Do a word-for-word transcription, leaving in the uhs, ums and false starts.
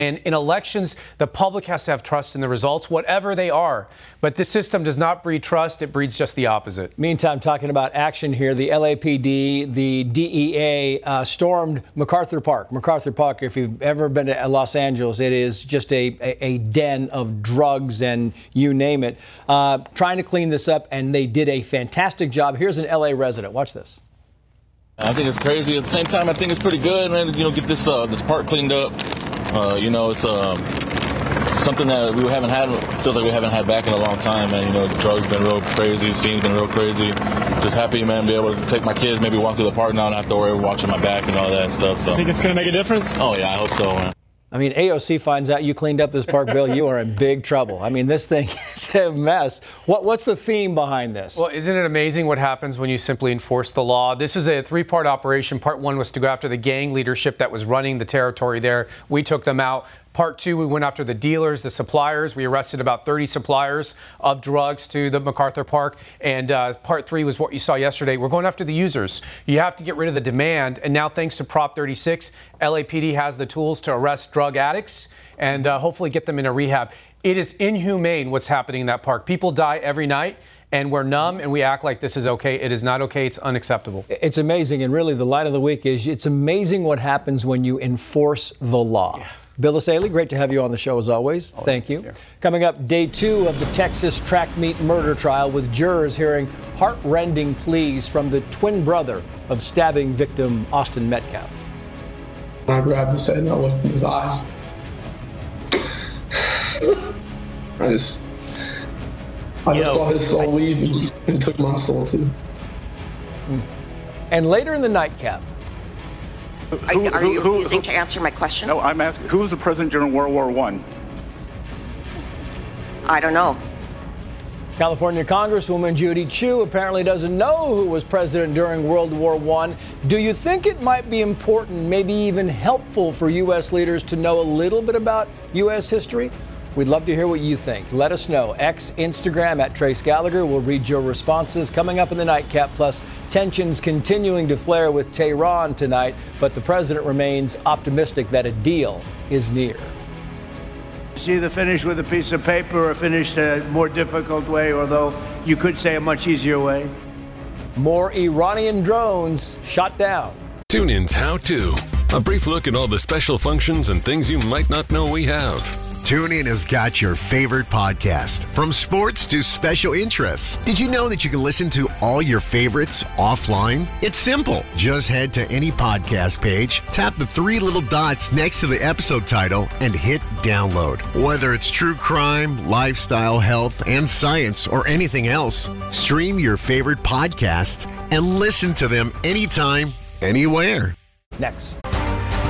And in elections, the public has to have trust in the results, whatever they are. But this system does not breed trust. It breeds just the opposite. Meantime, talking about action here, the L A P D, the D E A uh, stormed MacArthur Park. MacArthur Park, if you've ever been to Los Angeles, it is just a, a, a den of drugs and you name it. Uh, trying to clean this up, and they did a fantastic job. Here's an L A resident. Watch this. I think it's crazy. At the same time, I think it's pretty good, man, you know, get this, uh, this park cleaned up. Uh, you know, it's um, something that we haven't had, feels like we haven't had back in a long time, man. You know, the drugs been real crazy, scene's been real crazy. Just happy, man, be able to take my kids, maybe walk through the park now and not have to worry about watching my back and all that and stuff. So. Think it's going to make a difference? Oh, yeah, I hope so, man. I mean, A O C finds out you cleaned up this park, Bill, you are in big trouble. I mean, this thing is a mess. What, what's the theme behind this? Well, isn't it amazing what happens when you simply enforce the law? This is a three-part operation. Part one was to go after the gang leadership that was running the territory there. We took them out. Part two, we went after the dealers, the suppliers. We arrested about thirty suppliers of drugs to the MacArthur Park. And uh, part three was what you saw yesterday. We're going after the users. You have to get rid of the demand. And now, thanks to Prop thirty-six, L A P D has the tools to arrest drug addicts and uh, hopefully get them into rehab. It is inhumane what's happening in that park. People die every night, and we're numb, and we act like this is okay. It is not okay. It's unacceptable. It's amazing. And really, the line of the week is it's amazing what happens when you enforce the law. Yeah. Bill Essayli, great to have you on the show as always. Oh, Thank you. Yeah. Coming up, day two of the Texas track meet murder trial, with jurors hearing heart-rending pleas from the twin brother of stabbing victim Austin Metcalf. I grabbed his head and I looked in his eyes. I just, I just saw his soul leave and took my soul too. Mm. And later in the nightcap, Who, are, are you who, refusing who, to answer my question? No, I'm asking, who was the president during World War One? I don't know. California Congresswoman Judy Chu apparently doesn't know who was president during World War One. Do you think it might be important, maybe even helpful for U S leaders to know a little bit about U S history? We'd love to hear what you think. Let us know. X, Instagram at Trace Gallagher. We'll read your responses coming up in the nightcap. Plus, tensions continuing to flare with Tehran tonight, but the president remains optimistic that a deal is near. It's either finished with a piece of paper or finished a more difficult way, although you could say a much easier way. More Iranian drones shot down. Tune in's How To. A brief look at all the special functions and things you might not know we have. TuneIn has got your favorite podcast, from sports to special interests. Did you know that you can listen to all your favorites offline? It's simple. Just head to any podcast page, tap the three little dots next to the episode title, and hit download. Whether it's true crime, lifestyle, health, and science, or anything else, stream your favorite podcasts and listen to them anytime, anywhere. Next.